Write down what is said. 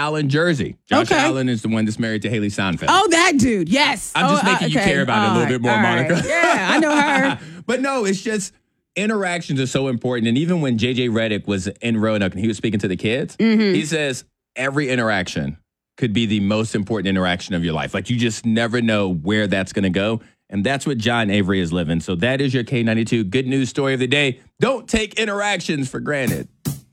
Allen jersey. Josh Allen is the one that's married to Haley Steinfeld. Oh, that dude. Yes. I'm just making you care about it a little bit more, Monica. Right. Yeah, I know her. But no, it's just interactions are so important. And even when JJ Redick was in Roanoke and he was speaking to the kids, he says every interaction could be the most important interaction of your life. Like, you just never know where that's going to go. And that's what John Avery is living. So that is your K92 good news story of the day. Don't take interactions for granted.